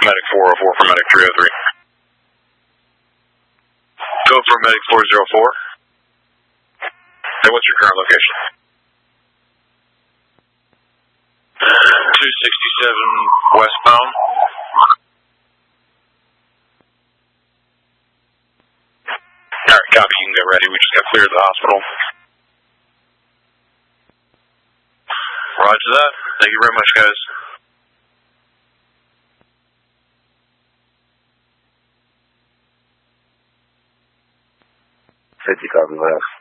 medic 404 for medic 303. Go for medic 404. Hey, what's your current location? 267 westbound. Alright, copy, you can get ready. We just got cleared the hospital. Roger that. Thank you very much, guys. 50 copy left.